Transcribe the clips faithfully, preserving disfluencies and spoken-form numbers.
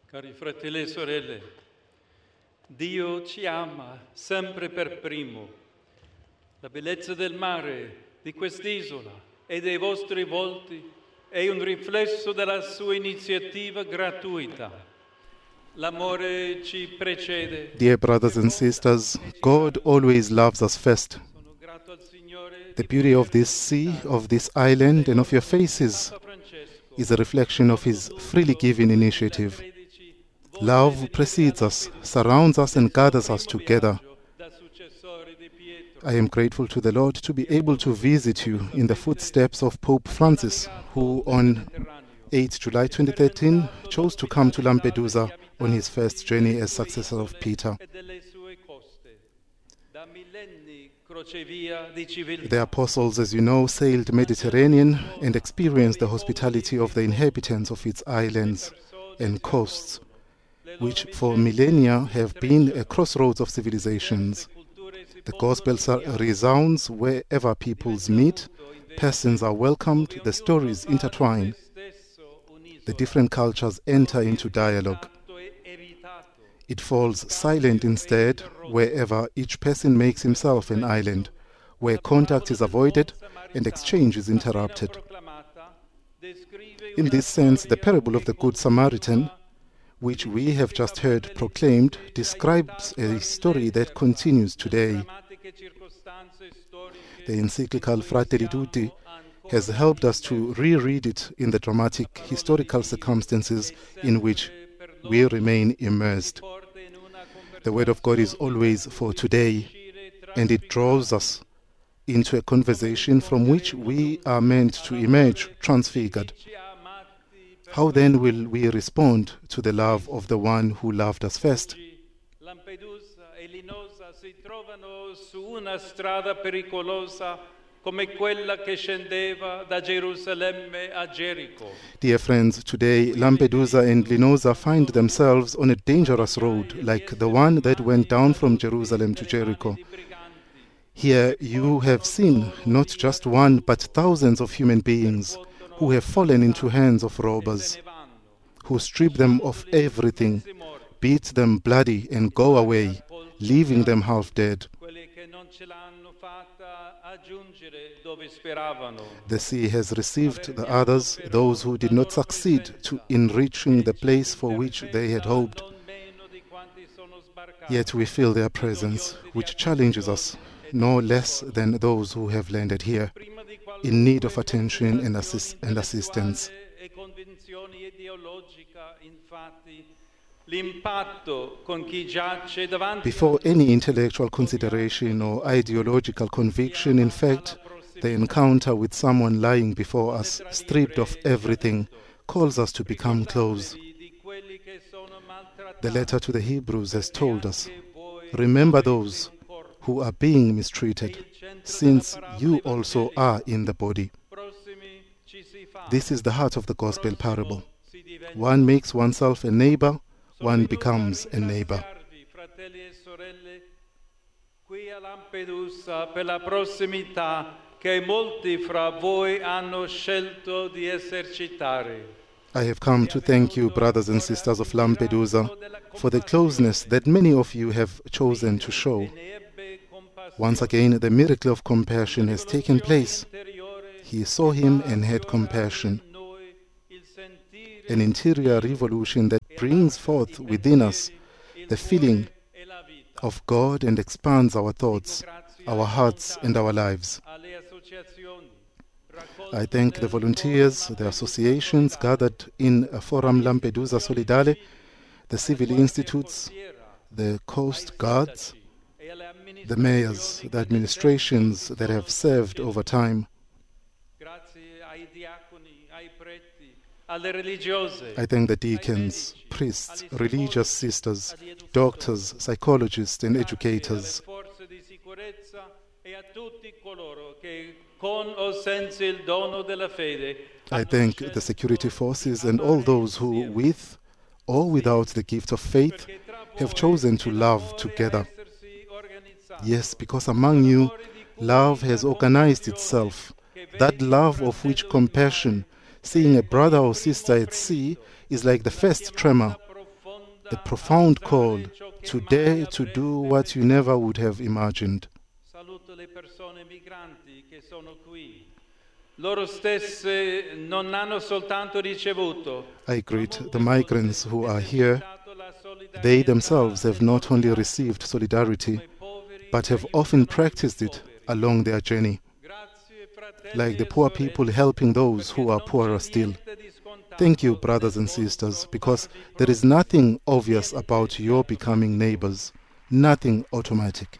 Cari fratelli e sorelle, Dio ci ama sempre per primo. La bellezza del mare, di quest'isola e dei vostri volti è un riflesso della sua iniziativa gratuita. L'amore ci precede. Dear brothers and sisters, God always loves us first. The beauty of this sea, of this island, and of your faces is a reflection of His freely given initiative. Love precedes us, surrounds us, and gathers us together. I am grateful to the Lord to be able to visit you in the footsteps of Pope Francis, who on the eighth of July twenty thirteen chose to come to Lampedusa on his first journey as successor of Peter. The apostles, as you know, sailed the Mediterranean and experienced the hospitality of the inhabitants of its islands and coasts, which for millennia have been a crossroads of civilizations. The gospel resounds wherever peoples meet, persons are welcomed, the stories intertwine. The different cultures enter into dialogue. It falls silent instead wherever each person makes himself an island, where contact is avoided and exchange is interrupted. In this sense, the parable of the Good Samaritan, which we have just heard proclaimed, describes a story that continues today. The encyclical Fratelli Tutti has helped us to reread it in the dramatic historical circumstances in which we remain immersed. The Word of God is always for today, and it draws us into a conversation from which we are meant to emerge transfigured. How then will we respond to the love of the one who loved us first? Lampedusa e Linosa si trovano su una strada pericolosa come quella che scendeva da Gerusalemme a Jericho. Dear friends, today Lampedusa and Linosa find themselves on a dangerous road like the one that went down from Jerusalem to Jericho. Here you have seen not just one but thousands of human beings who have fallen into hands of robbers, who strip them of everything, beat them bloody and go away, leaving them half dead. The sea has received the others, those who did not succeed to enriching the place for which they had hoped. Yet we feel their presence, which challenges us no less than those who have landed here, in need of attention and, assist and assistance. Before any intellectual consideration or ideological conviction, in fact, the encounter with someone lying before us, stripped of everything, calls us to become close. The letter to the Hebrews has told us, remember those who are being mistreated, since you also are in the body. This is the heart of the gospel parable. One makes oneself a neighbor, one becomes a neighbor. Qui a Lampedusa per la prossimità che molti fra voi hanno scelto di esercitare. I have come to thank you, brothers and sisters of Lampedusa, for the closeness that many of you have chosen to show. Once again, the miracle of compassion has taken place. He saw him and had compassion. An interior revolution that brings forth within us the feeling of God and expands our thoughts, our hearts, and our lives. I thank the volunteers, the associations gathered in Forum Lampedusa Solidale, the civil institutes, the coast guards, the mayors, the administrations that have served over time. I thank the deacons, priests, religious sisters, doctors, psychologists, and educators. I thank the security forces and all those who, with or without the gift of faith, have chosen to love together. Yes, because among you, love has organized itself, that love of which compassion, seeing a brother or sister at sea, is like the first tremor, a profound call to dare to do what you never would have imagined. Saluto le persone migranti che sono qui. Loro stesse non hanno soltanto ricevuto. I greet the migrants who are here. They themselves have not only received solidarity, but have often practiced it along their journey, like the poor people helping those who are poorer still. Thank you, brothers and sisters, because there is nothing obvious about your becoming neighbors, nothing automatic.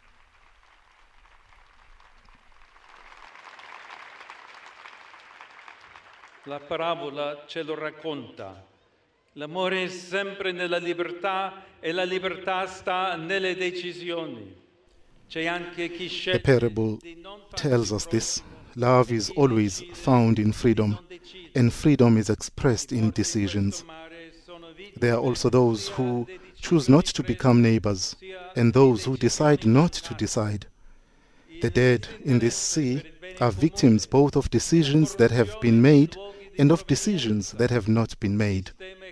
La parabola ce lo racconta. L'amore è sempre nella libertà e la libertà sta nelle decisioni. C'è anche chi The parable tells us this. Love is always found in freedom, and freedom is expressed in decisions. There are also those who choose not to become neighbors, and those who decide not to decide. The dead in this sea are victims both of decisions that have been made and of decisions that have not been made.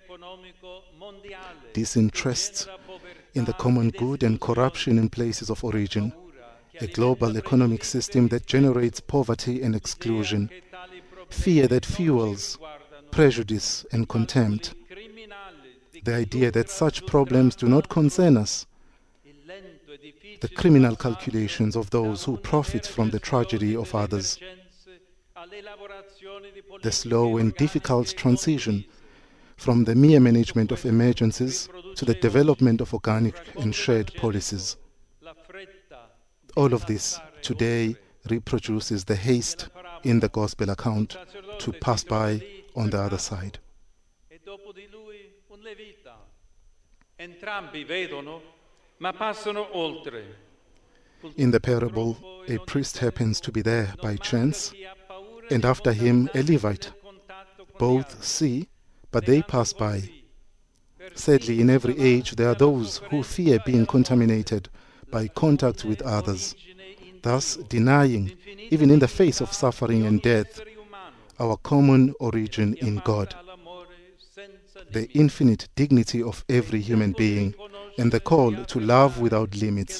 Disinterest in the common good and corruption in places of origin, a global economic system that generates poverty and exclusion, fear that fuels prejudice and contempt, the idea that such problems do not concern us, the criminal calculations of those who profit from the tragedy of others, the slow and difficult transition from the mere management of emergencies to the development of organic and shared policies. All of this today reproduces the haste in the gospel account to pass by on the other side. In the parable, a priest happens to be there by chance, and after him a Levite. Both see, but they pass by. Sadly, in every age there are those who fear being contaminated by contact with others, thus denying, even in the face of suffering and death, our common origin in God, the infinite dignity of every human being, and the call to love without limits.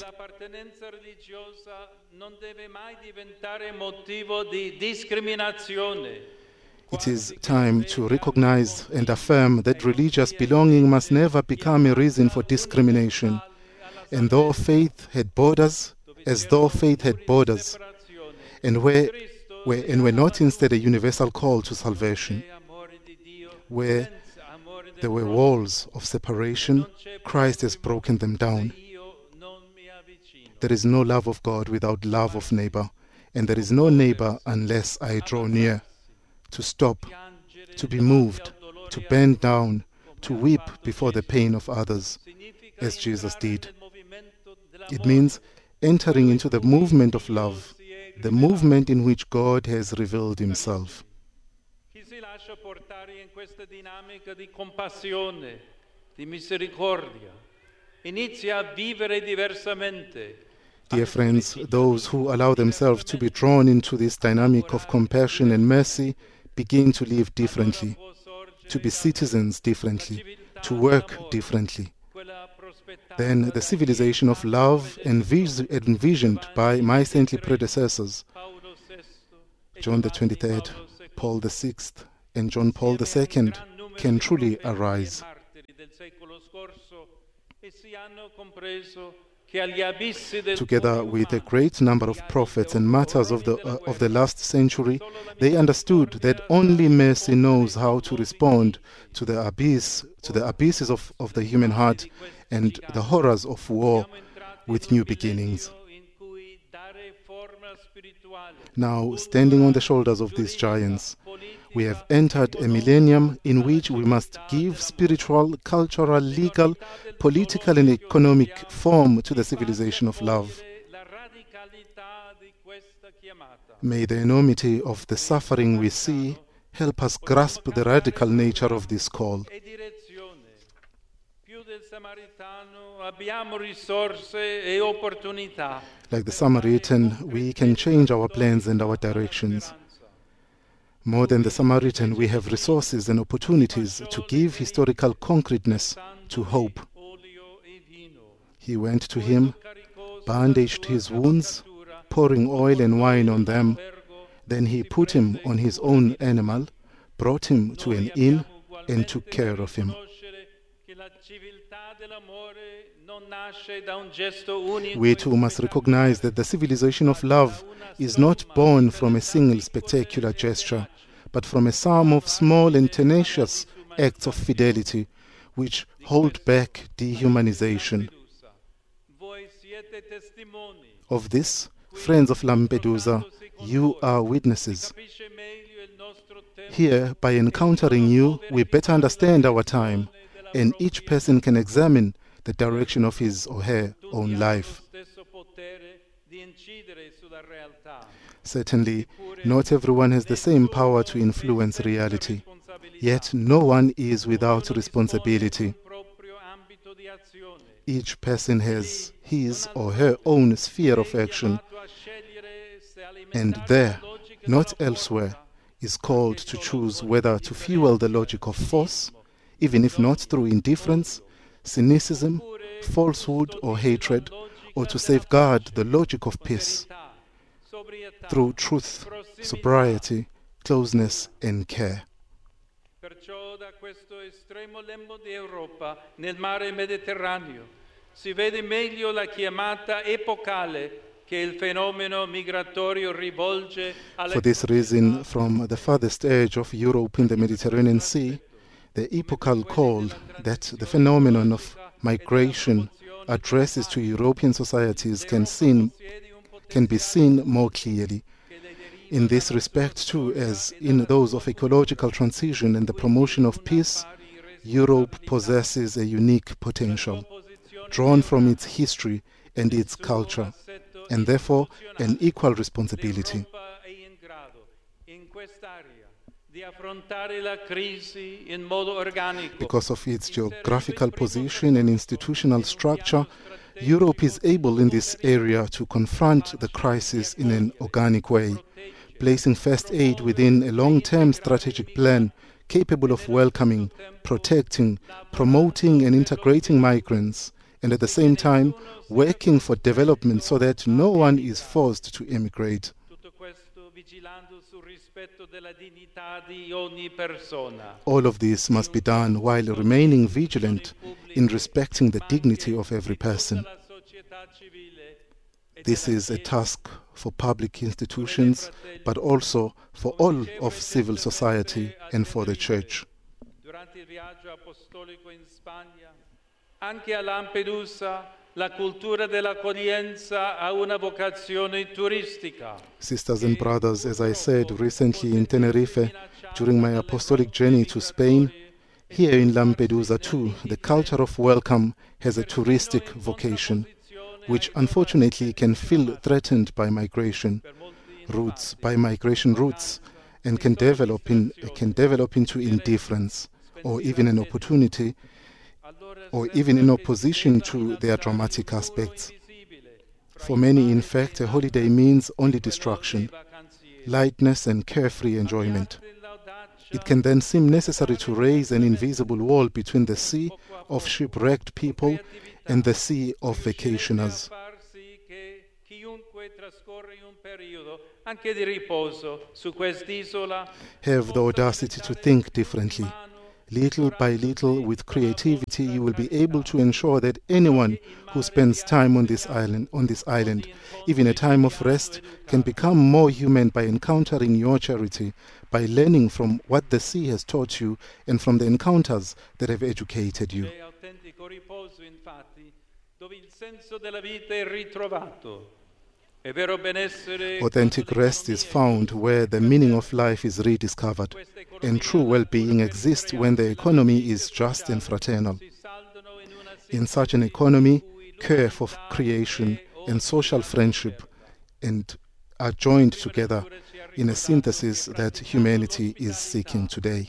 It is time to recognize and affirm that religious belonging must never become a reason for discrimination. And though faith had borders, as though faith had borders, and where, where and were not instead a universal call to salvation, where there were walls of separation, Christ has broken them down. There is no love of God without love of neighbor, and there is no neighbor unless I draw near. To stop, to be moved, to bend down, to weep before the pain of others, as Jesus did. It means entering into the movement of love, the movement in which God has revealed himself. Dear friends, those who allow themselves to be drawn into this dynamic of compassion and mercy begin to live differently, to be citizens differently, to work differently. Then the civilization of love envis- envisioned by my saintly predecessors, John the twenty-third, Paul the sixth, and John Paul the second, can truly arise. Together with a great number of prophets and martyrs of the, uh, of the last century, they understood that only mercy knows how to respond to the abyss, to the abysses of, of the human heart and the horrors of war with new beginnings. Now, standing on the shoulders of these giants, we have entered a millennium in which we must give spiritual, cultural, legal, political and economic form to the civilization of love. May the enormity of the suffering we see help us grasp the radical nature of this call. Like the Samaritan, we can change our plans and our directions. More than the Samaritan, we have resources and opportunities to give historical concreteness to hope. He went to him, bandaged his wounds, pouring oil and wine on them. Then he put him on his own animal, brought him to an inn, and took care of him. We too must recognize that the civilization of love is not born from a single spectacular gesture, but from a sum of small and tenacious acts of fidelity, which hold back dehumanization. Of this, friends of Lampedusa, you are witnesses. Here, by encountering you, we better understand our time, and each person can examine the direction of his or her own life. Certainly, not everyone has the same power to influence reality, yet no one is without responsibility. Each person has his or her own sphere of action, and there, not elsewhere, is called to choose whether to fuel the logic of force, even if not through indifference, cynicism, falsehood or hatred, or to safeguard the logic of peace through truth, sobriety, closeness and care. Perciò da questo estremo lembo di Europa nel mare Mediterraneo si vede meglio la chiamata epocale che il fenomeno migratorio rivolge alle... For this reason, from the farthest edge of Europe in the Mediterranean Sea, the epochal call that the phenomenon of migration addresses to European societies can, seen, can be seen more clearly. In this respect too, as in those of ecological transition and the promotion of peace, Europe possesses a unique potential, drawn from its history and its culture, and therefore an equal responsibility. Because of its geographical position and institutional structure, Europe is able in this area to confront the crisis in an organic way, placing first aid within a long-term strategic plan capable of welcoming, protecting, promoting and integrating migrants, and at the same time working for development so that no one is forced to immigrate. All of this must be done while remaining vigilant in respecting the dignity of every person. This is a task for public institutions, but also for all of civil society and for the Church. Durante il viaggio apostolico in Spagna, anche a Lampedusa, la cultura dell'accoglienza ha una vocazione turistica. Sisters and brothers, as I said recently in Tenerife, during my apostolic journey to Spain, here in Lampedusa too, the culture of welcome has a touristic vocation, which unfortunately can feel threatened by migration routes, by migration routes, and can develop in can develop into indifference, or even an opportunity, or even in opposition to their dramatic aspects. For many, in fact, a holiday means only distraction, lightness and carefree enjoyment. It can then seem necessary to raise an invisible wall between the sea of shipwrecked people and the sea of vacationers. Have the audacity to think differently. Little by little, with creativity, you will be able to ensure that anyone who spends time on this island, on this island, even a time of rest, can become more human by encountering your charity, by learning from what the sea has taught you and from the encounters that have educated you. Authentic rest is found where the meaning of life is rediscovered, and true well-being exists when the economy is just and fraternal. In such an economy, care for creation and social friendship and are joined together in a synthesis that humanity is seeking today.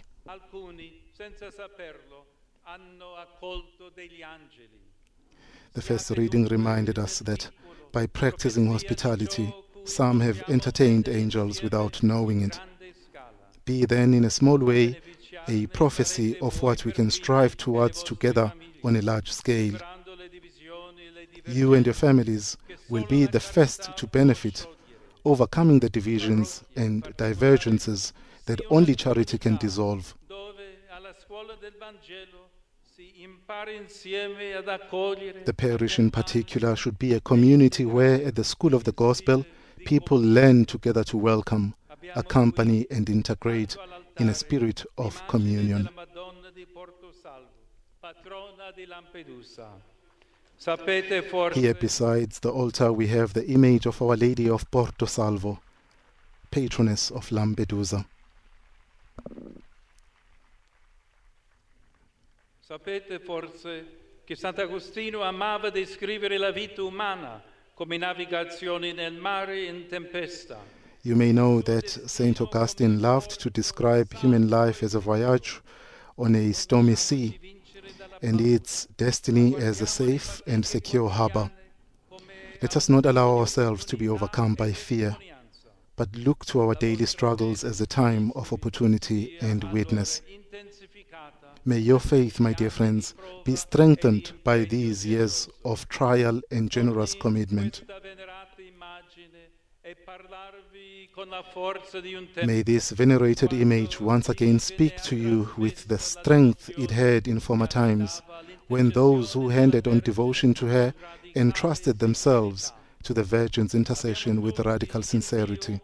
The first reading reminded us that by practicing hospitality, some have entertained angels without knowing it. Be then in a small way a prophecy of what we can strive towards together on a large scale. You and your families will be the first to benefit, overcoming the divisions and divergences that only charity can dissolve. The parish in particular should be a community where, at the school of the gospel, people learn together to welcome, accompany and integrate in a spirit of communion. Here besides the altar we have the image of Our Lady of Porto Salvo, patroness of Lampedusa. Sapete forse che Sant'Agostino amava descrivere la vita umana come navigazione nel mare in tempesta. You may know that Saint Augustine loved to describe human life as a voyage on a stormy sea and its destiny as a safe and secure harbor. Let us not allow ourselves to be overcome by fear, but look to our daily struggles as a time of opportunity and witness. May your faith, my dear friends, be strengthened by these years of trial and generous commitment. May this venerated image once again speak to you with the strength it had in former times, when those who handed on devotion to her entrusted themselves to the Virgin's intercession with radical sincerity.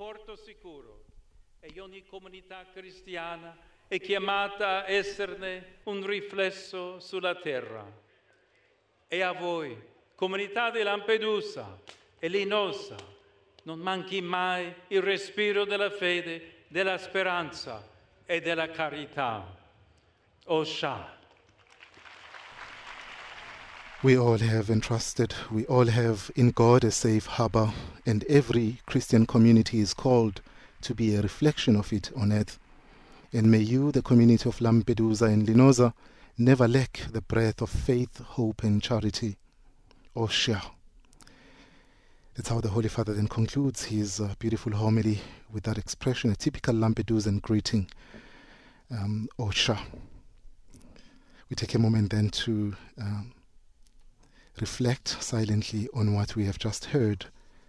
È chiamata a esserne un riflesso sulla terra. E a voi, comunità di Lampedusa e Linosa, non manchi mai il respiro della fede, della speranza e della carità. Osha. We all have entrusted, we all have in God a safe harbor, and every Christian community is called to be a reflection of it on earth. And may you, the community of Lampedusa and Linosa, never lack the breath of faith, hope and charity. Osha. That's how the Holy Father then concludes his uh, beautiful homily with that expression, a typical Lampedusan greeting. Um, Osha. We take a moment then to um, reflect silently on what we have just heard.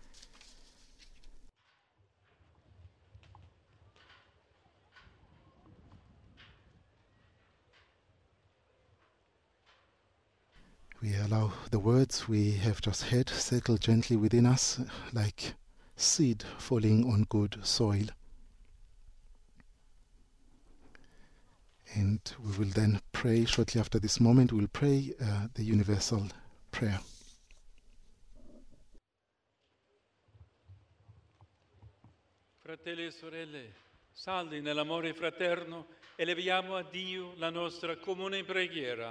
We allow the words we have just heard settle gently within us like seed falling on good soil. And we will then pray shortly after this moment. We will pray uh, the universal prayer. Fratelli e sorelle, saldi nell'amore fraterno, eleviamo a Dio la nostra comune preghiera.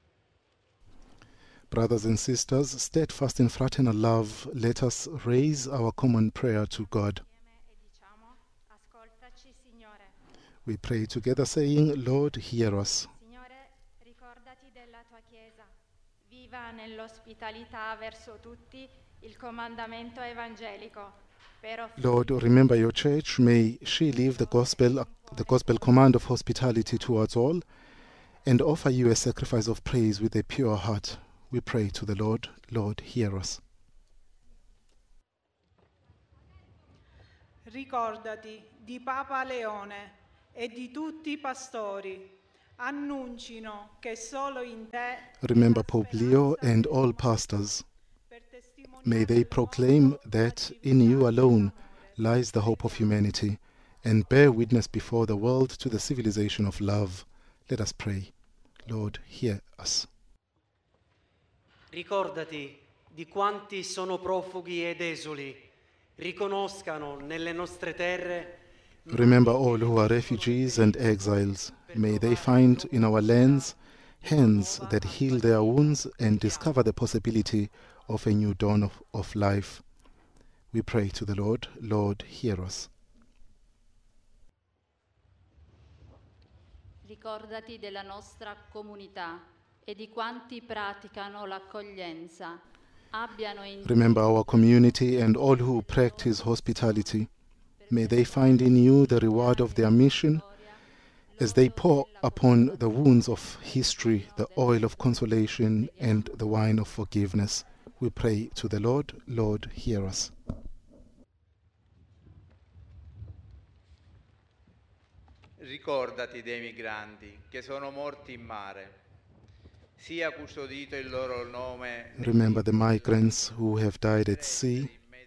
Brothers and sisters, steadfast in fraternal love, let us raise our common prayer to God. We pray together saying, Lord, hear us. Signore, ricordati della tua Chiesa. Viva nell'ospitalità verso tutti il comandamento evangelico. Lord, remember your church. May she live the gospel, the gospel command of hospitality towards all, and offer you a sacrifice of praise with a pure heart. We pray to the Lord. Lord, hear us. Ricordati di Papa Leone e di tutti I pastori. Annuncino che solo in te. Remember Pope Leo and all pastors. May they proclaim that in you alone lies the hope of humanity, and bear witness before the world to the civilization of love. Let us pray. Lord, hear us. Ricordati di quanti sono profughi ed esuli, riconoscano nelle nostre terre. Remember all who are refugees and exiles. May they find in our lands hands that heal their wounds and discover the possibility of a new dawn of, of life. We pray to the Lord. Lord, hear us. Ricordati della nostra comunità e di quanti praticano l'accoglienza. Abbiano in Remember our community and all who practice hospitality. May they find in you the reward of their mission as they pour upon the wounds of history the oil of consolation and the wine of forgiveness. We pray to the Lord. Lord, hear us. Ricordati dei migranti che sono morti in mare. Sia custodito il loro nome. Remember the migrants who have died at sea.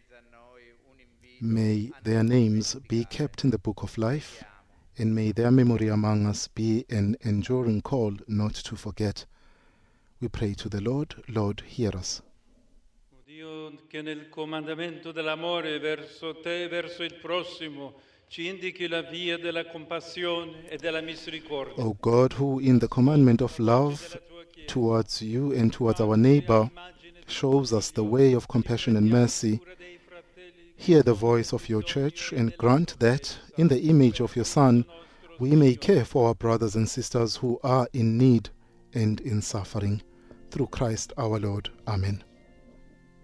May their names be kept in the book of life, and may their memory among us be an enduring call not to forget. We pray to the Lord. Lord, hear us. O Dio, che nel comandamento dell'amore verso te e verso il prossimo ci indichi la via della compassione e della misericordia. O God, who in the commandment of love towards you and towards our neighbor shows us the way of compassion and mercy, hear the voice of your church and grant that, in the image of your Son, we may care for our brothers and sisters who are in need and in suffering. Through Christ our Lord. Amen.